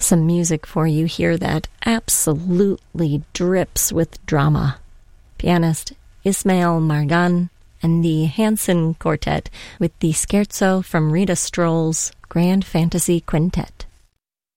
Some music for you here that absolutely drips with drama. Pianist Ismail Margan and the Hanson Quartet with the Scherzo from Rita Stroll's Grand Fantasy Quintet.